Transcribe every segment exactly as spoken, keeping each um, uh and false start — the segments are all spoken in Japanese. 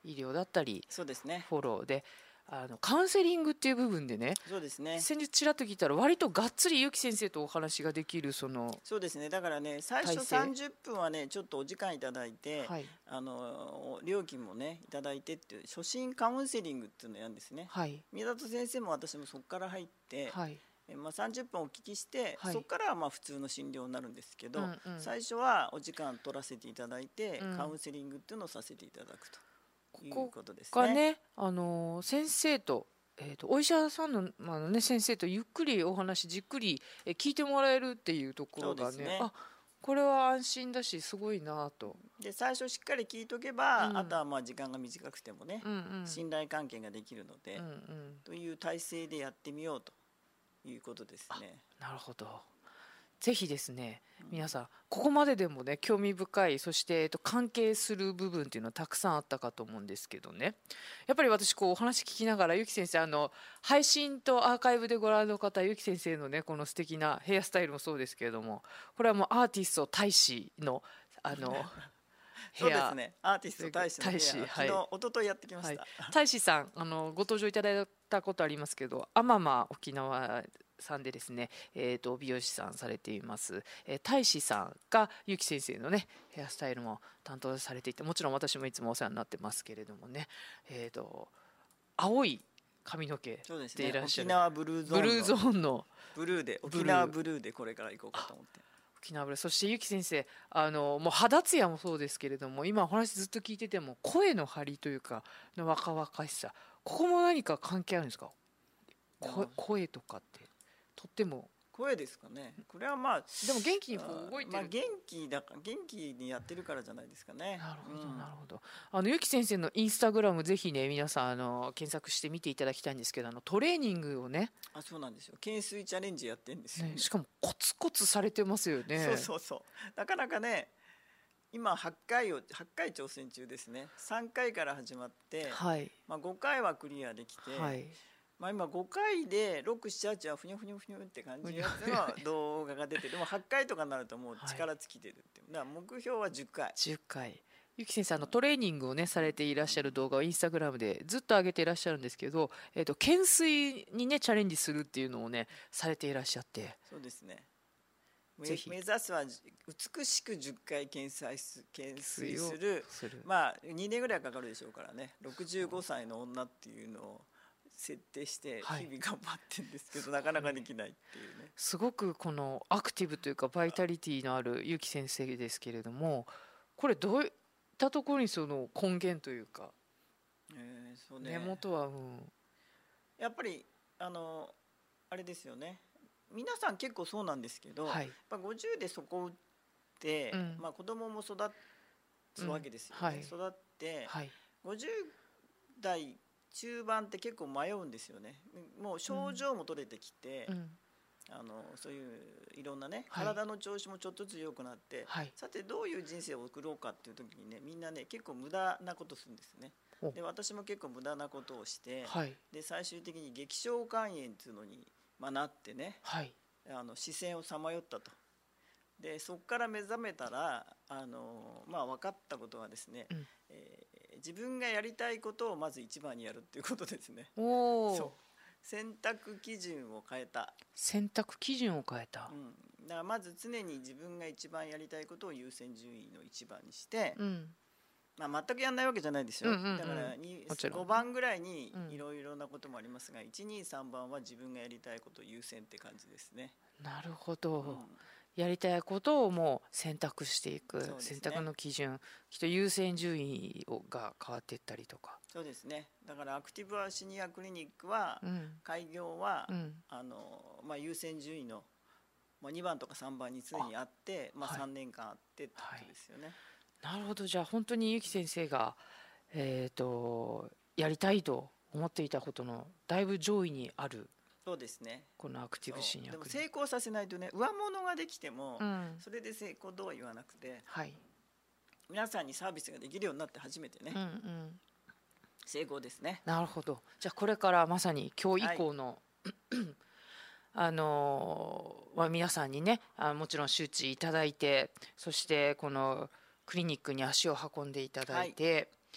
医療だったりそうですね。 フォローで、あのカウンセリングっていう部分でね、 そうですね。 先日ちらっと聞いたら割とがっつりゆき先生とお話ができるそのそうですね。だからね、最初体制さんじゅっぷんはねちょっとお時間いただいて、 はいあの料金もねいただいてっていう初診カウンセリングっていうのをやるんですね。 はい宮里先生も私もそこから入って、 はいえまあ、さんじゅっぷんお聞きして、 はいそこからはまあ普通の診療になるんですけど、 うんうん最初はお時間取らせていただいて、 うんカウンセリングっていうのをさせていただくというこことですがね。 ね、あの先生と、えー、とお医者さんの、まあのね、先生とゆっくりお話じっくりえ聞いてもらえるっていうところがね、 そうですね。 あ、これは安心だしすごいなと。 で最初しっかり聞いとけば、 うんあとはまあ時間が短くてもね、 うんうん信頼関係ができるので、 うんうん、 という体制でやってみようということですね。 なるほど。ぜひですね、皆さんここまででもね興味深い、そして、えっと、関係する部分っていうのはたくさんあったかと思うんですけどね、やっぱり私こうお話聞きながらゆき先生、あの配信とアーカイブでご覧の方、ゆき先生のねこの素敵なヘアスタイルもそうですけれども、これはもうアーティスト大使のあのそうですね。アーティスト大使の部屋、 大使、はい、 昨日一昨日やってきました。 はい、大使さん、あのご登場いただいたことありますけど、アママ沖縄さんでですね、えー、と美容師さんされています、えー、大使さんがゆき先生のねヘアスタイルも担当されていて、もちろん私もいつもお世話になってますけれどもね、えー、と青い髪の毛でいらっしゃる、 ね、沖縄ブルーゾーンのブルーゾーンのブルーで沖縄ブルーでこれから行こうかと思って。 沖縄ブルー、そしてゆき先生、あのもう肌ツヤもそうですけれども、今お話ずっと聞いてても声の張りというかの若々しさ、ここも何か関係あるんですか？こ声とかってとっても声ですかね。これはまあでも元気にこう動いてる、 まあ、元気だから元気にやってるからじゃないですかね。 なるほど、 うん、 なるほど。あのゆき先生のインスタグラムぜひね皆さんあの検索して見ていただきたいんですけど、あのトレーニングをね、 あ、そうなんですよ。懸垂チャレンジやってるんですよ、ねね、しかもコツコツされてますよね。 そうそうそう。なかなかね、今はちかいをはちかい挑戦中ですね。さんかいから始まって、 はい、 まあ、ごかいはクリアできて、 はい、 まあ、今ごかいでろく、なな、はちはふにょふにょふにょって感じのやつの動画が出て、でもはちかいとかになるともう力尽きてるっていう、だから目標はじゅっかい。 じゅっかい。ゆき先生、あのトレーニングをねされていらっしゃる動画をインスタグラムでずっと上げていらっしゃるんですけど、えー、と懸垂にねチャレンジするっていうのをねされていらっしゃって、 そうですね。 ぜひ目指すは美しくじゅっかい懸垂す懸垂するするまあにねんぐらいかかるでしょうからね。ろくじゅうごさいの女っていうのを設定して日々頑張ってるんですけど、はい、なかなかできないっていうね。 すごくこのアクティブというかバイタリティのあるゆき先生ですけれども、これどういったところにその根源というか、 えーそうね、 根元は、うん、 やっぱりあのあれですよね。皆さん結構そうなんですけど、 はい、 やっぱごじゅうでそこ打って、うん、まあ、子供も育つわけですよね、うん、はい、育って、はい、ごじゅう代中盤って結構迷うんですよね。もう症状も取れてきて、うん、あのそういういろんなね、はい、体の調子もちょっとずつ良くなって、はい、さてどういう人生を送ろうかっていう時にね、みんなね結構無駄なことするんですね。で私も結構無駄なことをして、はい、で最終的に激小肝炎っていうのに、まあ、なってね、はい、あの視線をさまよったと。でそこから目覚めたらあの、まあ、分かったことはですね、うん、えー、自分がやりたいことをまず一番にやるっていうことですね。おそう選択基準を変えた。 選択基準を変えた、 うん、だからまず常に自分が一番やりたいことを優先順位の一番にして、うん、まあ、全くやんないわけじゃないですよ、うんうんうん、だからにごばんぐらいにいろいろなこともありますが、うん、いち、に、さんばんは自分がやりたいことを優先って感じですね。 なるほど、うん、やりたいことをもう選択していく、ね、選択の基準、きっと優先順位が変わっていったりとか。 そうですね。だからアクティブアシニアクリニックは、うん、開業は、うん、あのまあ、優先順位の、まあ、にばんとかさんばんに常にあって、まあ、さんねんかんあってってことですよね。 はい、なるほど。じゃあ本当にゆき先生が、えーと、やりたいと思っていたことのだいぶ上位にある。 そうですね。 このアクティブシニアクリニックでも成功させないとね、上物ができても、うん、それで成功とは言わなくて、はい、皆さんにサービスができるようになって初めてね、うんうん、成功ですね。 なるほど。じゃあこれからまさに今日以降の、はい、あのーまあ、皆さんにねあもちろん周知いただいて、そしてこのクリニックに足を運んでいただいて、はい、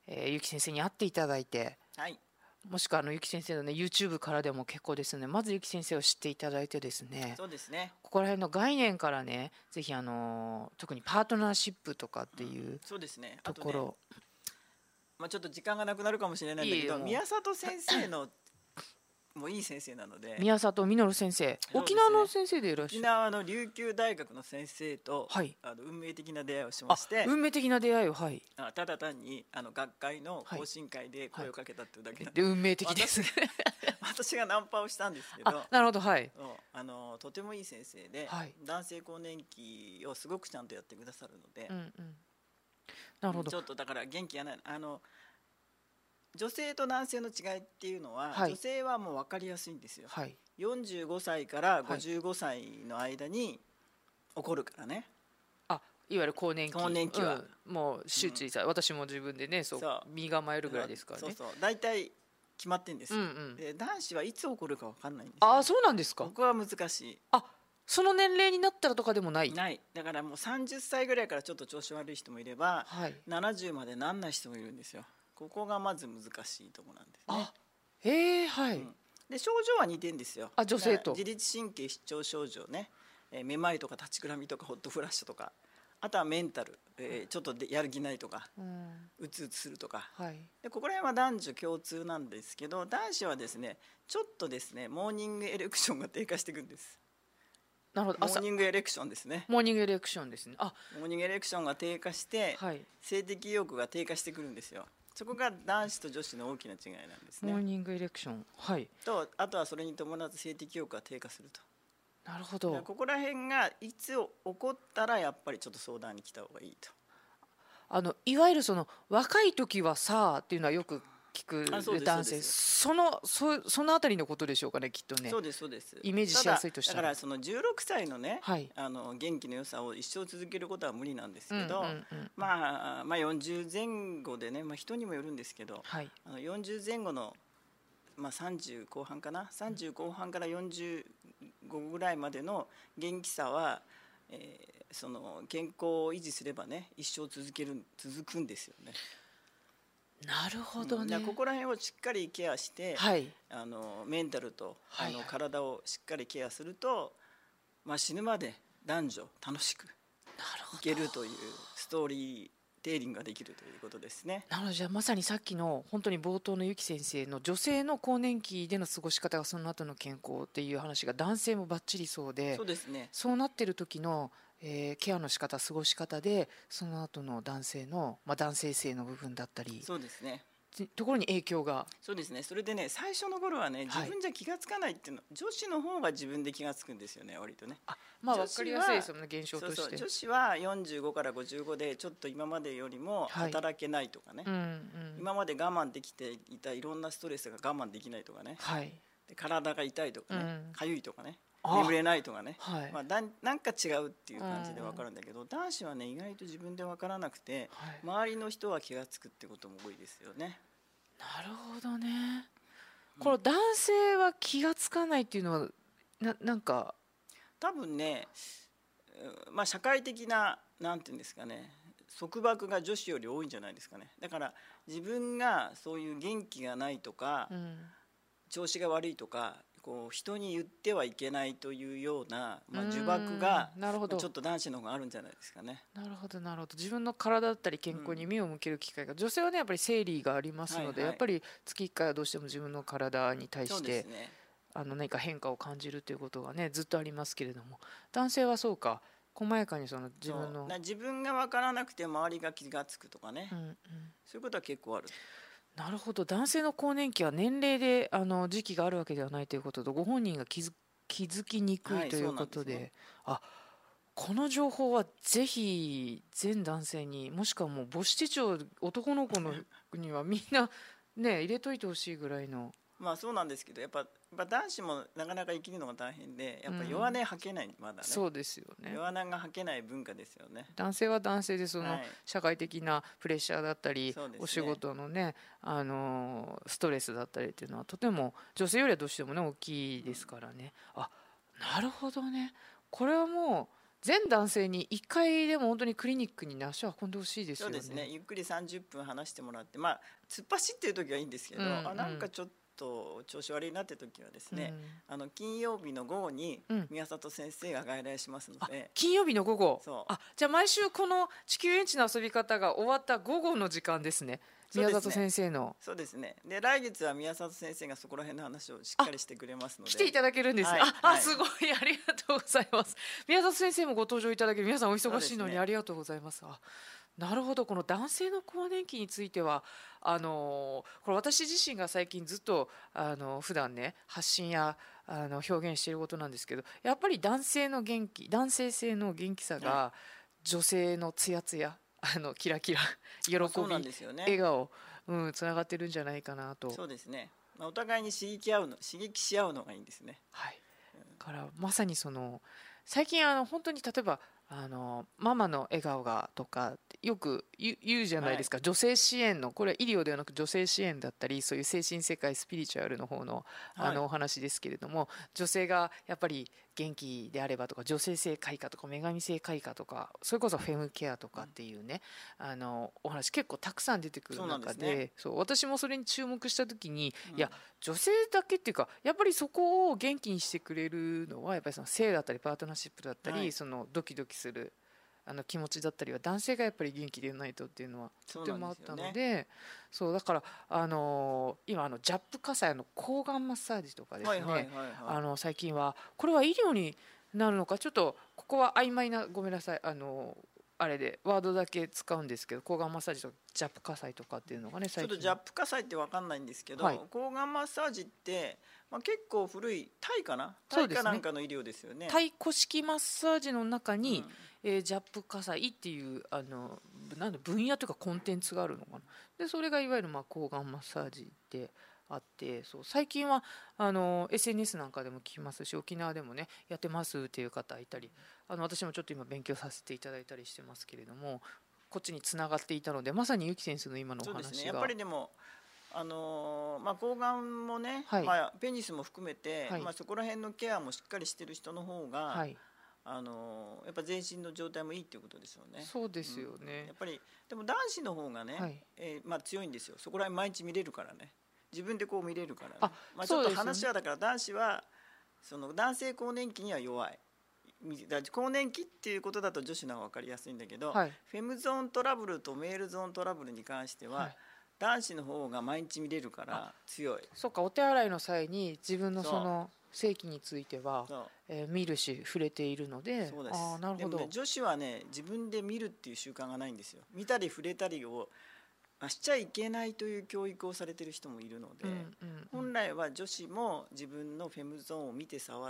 えー、ゆき先生に会っていただいて、 はい、 もしくはあのゆき先生のね YouTube からでも結構ですね、まずゆき先生を知っていただいてですね、 そうですね、 ここら辺の概念からね、ぜひあの特にパートナーシップとかっていう、うん、 そうですね、 ところ、 ね、まあ、ちょっと時間がなくなるかもしれないんだけど、宮里先生のもういい先生なので、 宮里実先生、ね、沖縄の先生でいらっしゃる。 沖縄の琉球大学の先生と、はい、あの運命的な出会いをしまして、 運命的な出会いを、はい、 あただ単にあの学会の懇親会で声をかけたっていうだけなんで、はいはい、で運命的ですね私, 私がナンパをしたんですけど、 なるほど、はい、 あのとてもいい先生で、はい、男性更年期をすごくちゃんとやってくださるので、うんうん、なるほど、ちょっとだから元気がないあの女性と男性の違いっていうのは、はい、女性はもう分かりやすいんですよ、はい、よんじゅうごさいからごじゅうごさいの間に起こるからね、 あ、いわゆる更年期、 更年期は、 うん、もう周知さ、うん、私も自分でね、そう、そう身構えるぐらいですからね、 そうそう、大体決まってんです、うんうん、で男子はいつ起こるか分かんないんです、ね、 ああ、そうなんですか。 ここは難しい。 あ、その年齢になったらとかでもない。 ない。だからもうさんじゅっさいぐらいからちょっと調子悪い人もいれば、はい、ななじゅうまでなんない人もいるんですよ。ここがまず難しいところなんですね。 あ、へえ、はい、うん、 で症状は似てんですよ。 あ、女性と自律神経失調症状ね、えー、めまいとか立ちくらみとかホットフラッシュとか、あとはメンタル、えー、ちょっとでやる気ないとか、うん、うつうつするとか、はい、でここら辺は男女共通なんですけど、男子はですねちょっとですねモーニングエレクションが低下していくんです。 なるほど、 モーニングエレクションですね。 モーニングエレクションですね。あ、 モーニングエレクションが低下して、はい、性的意欲が低下してくるんですよ。そこが男子と女子の大きな違いなんですね。 モーニングエレクション、はい。 とあとはそれに伴って性的意欲が低下すると。 なるほど。 ここら辺がいつ起こったらやっぱりちょっと相談に来た方がいいと。 あのいわゆるその若い時はさあっていうのはよく聞く男性、その そ, そのあたりのことでしょうかね、きっとね。 そうですそうです。 イメージしやすいとしたら、 だからそのじゅうろくさいのね、はい、あの元気の良さを一生続けることは無理なんですけど、うんうんうん、まあ、まあよんじゅうぜん後でね、まあ、人にもよるんですけど、はい、あのよんじゅうぜん後の、まあ、さんじゅう後半かな、さんじゅう後半からよんじゅうごぐらいまでの元気さは、えー、その健康を維持すればね一生続ける続くんですよね。 なるほどね、 うん、ここら辺をしっかりケアして、はい、あのメンタルと、はいはい、あの体をしっかりケアすると、まあ、死ぬまで男女楽しくいけるというストーリーテーリングができるということですね。 なのでじゃあまさにさっきの本当に冒頭のゆき先生の女性の更年期での過ごし方がその後の健康っていう話が男性もバッチリそうで、 そうですね、 そうなってる時のえー、ケアの仕方過ごし方でその後の男性の、まあ、男性性の部分だったり、 そうですね、 ところに影響が。 そうですね。それでね最初の頃はね自分じゃ気がつかないっていうの、はい、女子の方が自分で気がつくんですよね割とね。 あ、まあ分かりやすいその現象として。 そうそう、女子はよんじゅうごからごじゅうごでちょっと今までよりも働けないとかね、はい、うんうん、今まで我慢できていたいろんなストレスが我慢できないとかね、はい、で体が痛いとかね、かゆ、うん、いとかね、眠れないとかね、はい、まあ、だなんか違うっていう感じで分かるんだけど、うん、男子はね意外と自分で分からなくて、はい、周りの人は気が付くってことも多いですよね。 なるほどね。この男性は気が付かないっていうのは な, なんか多分ね、まあ、社会的ななんていうんですかね束縛が女子より多いんじゃないですかね。だから自分がそういう元気がないとか、うん、調子が悪いとかこう人に言ってはいけないというような、まあ、呪縛がちょっと男子の方があるんじゃないですかね。 なるほどなるほど。自分の体だったり健康に目を向ける機会が、うん、女性はねやっぱり生理がありますので、はいはい、やっぱり月いっかいはどうしても自分の体に対して、ね、あの何か変化を感じるということがねずっとありますけれども、男性はそうか細やかにその自分の自分が分からなくて周りが気が付くとかね、うんうん、そういうことは結構ある。 なるほど。男性の更年期は年齢であの時期があるわけではないということと、ご本人が気づ、気づきにくいということで、はい、であこの情報はぜひ全男性に、もしくはもう母子手帳男の子のにはみんなね入れといてほしいぐらいの。 まあそうなんですけどやっぱ、やっぱ男子もなかなか生きるのが大変でやっぱ弱音吐けない、うん、まだね。 そうですよね。 弱音が吐けない文化ですよね。 男性は男性でその社会的なプレッシャーだったり、はい、お仕事のねあのストレスだったりっていうのはとても女性よりはどうしてもね大きいですからね、うん、あなるほどね。これはもう全男性にいっかいでも本当にクリニックに、ね、足を運んでほしいですよね。 そうですね、ゆっくりさんじゅっぷん話してもらって、まあ、突っ走ってる時はいいんですけど、うんうん、あなんかちょっと調子悪いなって時はですね、うん、あの金曜日の午後に宮里先生が外来しますので、うん、 金曜日の午後、そうあじゃあ毎週この地球園地の遊び方が終わった午後の時間ですね、宮里先生の。 そうですね。で来月は宮里先生がそこら辺の話をしっかりしてくれますので、 来ていただけるんですね。はい、あ、はい、あすごいありがとうございます。宮里先生もご登場いただける。皆さんお忙しいのにありがとうございます。あなるほど、この男性の更年期についてはあのこれ私自身が最近ずっとあの普段ね発信やあの表現していることなんですけど、やっぱり男性の元気男性性の元気さが、はい、女性のツヤツヤあのキラキラ喜び、ね、笑顔うんつながってるんじゃないかなと。 そうですね、まあ、お互いに刺激合うの刺激し合うのがいいんですね。 はい、うん、からまさにその最近あの本当に例えばあのママの笑顔がとかよく言うじゃないですか、はい、女性支援のこれは医療ではなく女性支援だったりそういう精神世界スピリチュアルの方の、あのお話ですけれども、はい、女性がやっぱり元気であればとか女性性開花とか女神性開花とかそれこそフェムケアとかっていうね、うん、あのお話結構たくさん出てくる中 で, で、ね、そう私もそれに注目した時に、うん、いや女性だけっていうかやっぱりそこを元気にしてくれるのはやっぱりその性だったりパートナーシップだったり、はい、そのドキドキするあの気持ちだったりは男性がやっぱり元気でないとっていうのはとてもあったの で, で、ね、そうだから、あのー、今あのジャップ火災の抗がんマッサージとかですね、はいはいはいはい、あの最近はこれは医療になるのかちょっとここは曖昧なごめんなさいあのーあれでワードだけ使うんですけど抗がんマッサージとかジャップ火災とかっていうのがね最近ちょっとジャップ火災って分かんないんですけど、はい、抗がんマッサージって、まあ、結構古いタイかなタイかなんかの医療ですよね。 タイ古式マッサージの中に、うんえー、ジャップ火災っていうあのなんだ分野というかコンテンツがあるのかな。でそれがいわゆるまあ抗がんマッサージであってそう最近はあの エスエヌエス なんかでも聞きますし沖縄でもねやってますっていう方いたりあの私もちょっと今勉強させていただいたりしてますけれどもこっちにつながっていたのでまさにゆき先生の今のお話がそうですねやっぱりでもあのーまあ、抗がんもね、はいまあ、ペニスも含めて、はいまあ、そこら辺のケアもしっかりしてる人の方が、はいあのー、やっぱ全身の状態もいいっていうことですよね。 そうですよね、 うん、やっぱりでも男子の方がね、はいえーまあ、強いんですよ。そこら辺毎日見れるからね自分でこう見れるからね。あ、まあ、ちょっと話はだから男子はその男性更年期には弱いだ更年期っていうことだと女子の方が分かりやすいんだけど、はい、フェムゾーントラブルとメールゾーントラブルに関しては、はい男子の方が毎日見れるから強い。 そうかお手洗いの際に自分のその性器については、えー、見るし触れているのでそうです。 あなるほど。 でもね女子はね自分で見るっていう習慣がないんですよ。見たり触れたりをしちゃいけないという教育をされてる人もいるので、うんうんうん、本来は女子も自分のフェムゾーンを見て触って、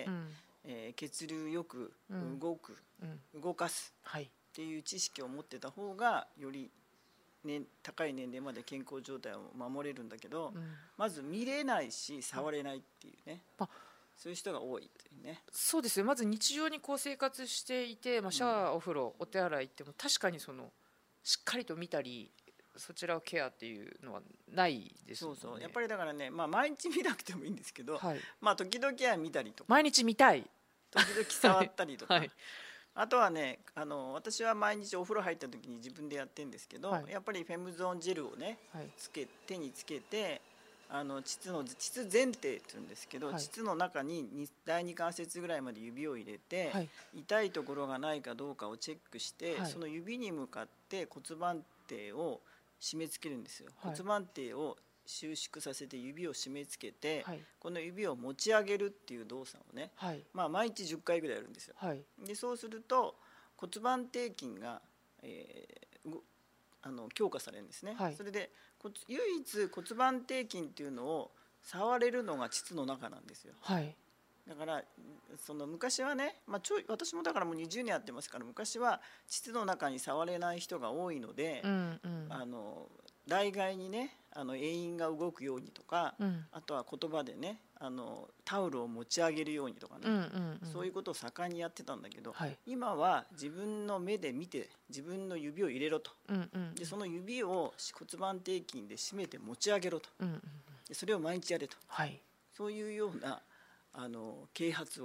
うんえー、血流よく動く、うんうん、動かすっていう知識を持ってた方がよりね、高い年齢まで健康状態を守れるんだけど、うん、まず見れないし触れないっていうね、あそういう人が多いっていうね。 そうですよまず日常にこう生活していて、まあ、シャワー、うん、お風呂お手洗い行っても確かにそのしっかりと見たりそちらをケアっていうのはないですよね。 そうそうやっぱりだからね、まあ、毎日見なくてもいいんですけど、はいまあ、時々は見たりとか毎日見たい時々触ったりとか、はいはいあとはねあの私は毎日お風呂入った時に自分でやってるんですけど、はい、やっぱりフェムゾーンジェルをね、はい、つけ手につけてあの膣の膣前庭って言うんですけど、はい、膣の中にだいに関節ぐらいまで指を入れて、はい、痛いところがないかどうかをチェックして、はい、その指に向かって骨盤底を締め付けるんですよ、はい、骨盤底を収縮させて指を締め付けて、はい、この指を持ち上げるっていう動作をね、はいまあ、毎日じゅっかいぐらいやるんですよ、はい、でそうすると骨盤底筋が、えー、あの強化されるんですね、はい、それで唯一骨盤底筋っていうのを触れるのが膣の中なんですよ、はい、だからその昔はね、まあ、ちょい私もだからもうにじゅうねんやってますから昔は膣の中に触れない人が多いので、うんうん、あの代替にねあの栄陰が動くようにとか、うん、あとは言葉でねあのタオルを持ち上げるようにとかね、うんうんうん、そういうことを盛んにやってたんだけど、はい、今は自分の目で見て自分の指を入れろと、うんうんうん、でその指を骨盤底筋で締めて持ち上げろと、うんうんうん、でそれを毎日やれと、はい、そういうようなあの啓発を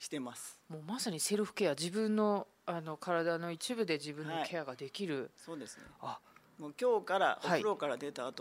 してます。 もうまさにセルフケア、自分のあの体の一部で自分のケアができる、はい、 そうですね。あ、もう今日からお風呂から出た後